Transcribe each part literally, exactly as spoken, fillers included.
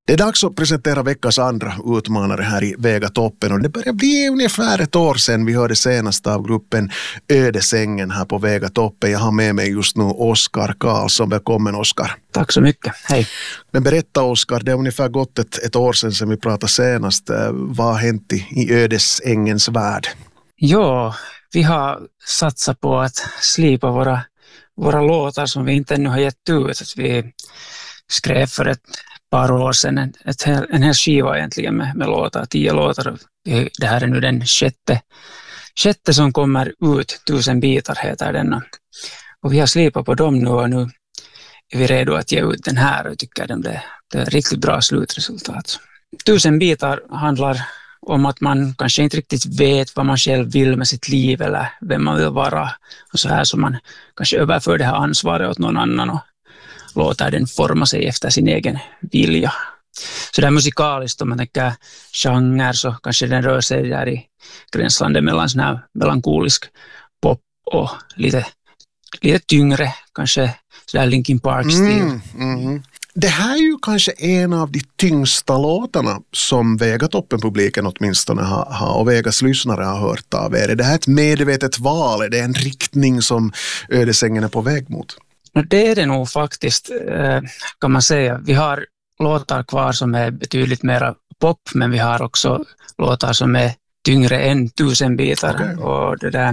Det är dags att presentera veckans andra utmanare här i Vegatoppen, och det börjar bli ungefär ett år sedan vi hörde senast av gruppen Ödesängen här på Vegatoppen. Jag har med mig just nu Oskar Karlsson. Välkommen, Oskar. Tack så mycket, hej. Men berätta, Oskar, det är ungefär gått ett, ett år sedan, sedan vi pratade senast. Vad har hänt i, i Ödesängens värld? Ja, vi har satsat på att slipa våra, våra låtar som vi inte ännu har gett ut. Att vi skrev för ett par år sedan ett, ett, en hel skiva egentligen med, med låtar, tio låtar. Det här är nu den sjätte, sjätte som kommer ut, tusen bitar heter den. Och vi har slipat på dem nu, och nu är vi redo att ge ut den här, och tycker den det, det är ett riktigt bra slutresultat. Tusen bitar handlar om att man kanske inte riktigt vet vad man själv vill med sitt liv eller vem man vill vara. Och så här som man kanske överför det här ansvaret åt någon annan och låter den forma sig efter sin egen vilja. Så det är musikaliskt, om man tänker genre, så kanske den rör sig där i gränslandet mellan sån här melankolisk pop och lite, lite tyngre, kanske sådär Linkin Park-stil. Mm, mm. Det här är ju kanske en av de tyngsta låtarna som Vegatoppen-publiken åtminstone har, har och Vegas lyssnare har hört av er. Är det här ett medvetet val? Är det en riktning som Ödesängen är på väg mot? Det är det nog faktiskt, kan man säga. Vi har låtar kvar som är betydligt mer pop, men vi har också låtar som är tyngre än tusen bitar. Okay. Och det, där,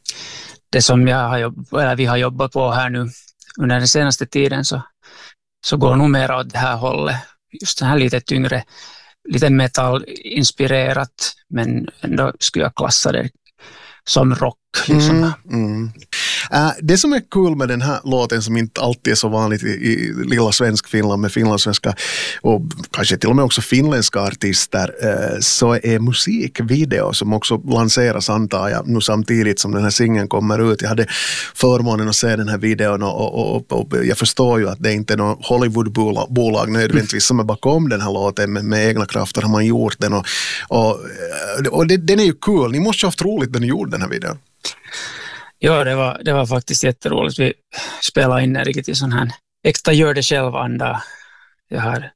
det som jag har jobb, eller vi har jobbat på här nu under den senaste tiden, så, så går nog mer åt det här hållet. Just den här lite tyngre, lite metal-inspirerat, men ändå skulle jag klassa det som rock. Liksom. Mm, mm. Uh, det som är kul med den här låten, som inte alltid är så vanligt i, i lilla svensk Finland med finlandssvenska och kanske till och med också finländska artister, uh, så är musikvideo som också lanseras, antar jag, nu samtidigt som den här singeln kommer ut. Jag hade förmånen att se den här videon och, och, och, och jag förstår ju att det inte är någon Hollywoodbolag nödvändigtvis som är bakom den här låten, men med egna krafter har man gjort den, och, och, och det, den är ju kul. Ni måste ju ha haft roligt när ni gjorde den här videon. Ja, det var, det var faktiskt jätteroligt. Vi spelade in riktigt i sån här äkta gör det själv-anda. Jag har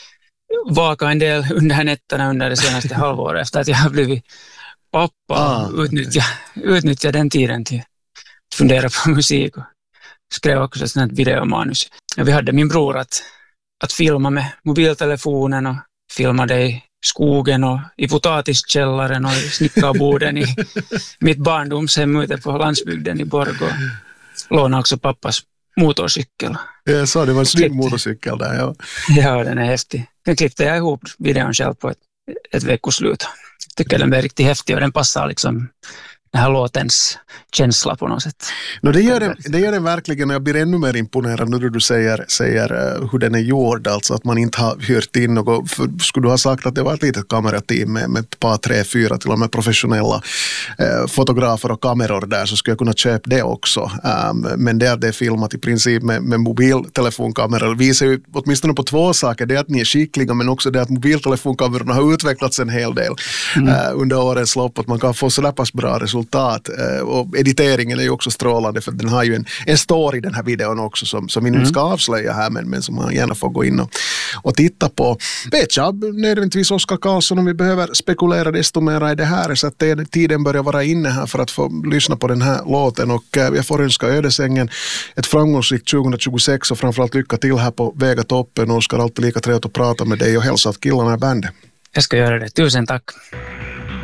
vakat en del under nätterna under det senaste halvåret efter att jag har blivit pappa ah, och utnyttja, utnyttja den tiden till att fundera på musik, och skrev också ett sånt här videomanus. Ja, vi hade min bror att, att filma med mobiltelefonen och filma det i skogen och i potatiskällaren och i snickarborden i mitt barndomshem ute på landsbygden i Borgå. Lånade också pappas motorcykel. Jag sa det var en snygg motorcykel där, ja. Ja, den är häftig. Den klippte jag ihop videon själv på ett, ett veckoslut. Jag tycker den är riktigt häftig, och den passar liksom den här låtens känsla på något sätt. No, det, gör det, det gör det verkligen, och jag blir ännu mer imponerad när du säger, säger uh, hur den är gjord, alltså att man inte har hyrt in något. För, skulle du ha sagt att det var ett litet kamerateam med, med ett par, tre, fyra till och med professionella uh, fotografer och kameror där, så skulle jag kunna köpa det också. Um, men det är det filmat i princip med, med mobiltelefonkameror. Visar ju åtminstone på två saker. Det är att ni är skickliga, men också det att mobiltelefonkamerorna har utvecklats en hel del mm. uh, under årens lopp, att man kan få sådär pass bra resultat. Och editeringen är ju också strålande, för den har ju en, en story, den här videon också, som, som vi nu ska avslöja här, men, men som man gärna får gå in och, och titta på. Vet jag nödvändigtvis Oskar Karlsson om vi behöver spekulera desto mer i det här, så att det, tiden börjar vara inne här för att få lyssna på den här låten, och jag får önska Ödesängen ett framgångsrikt tjugohundratjugosex och framförallt lycka till här på Vegatoppen. Oskar, alltid lika trevligt att prata med dig, och hälsa att killarna är bandet. Jag ska göra det. Tusen tack.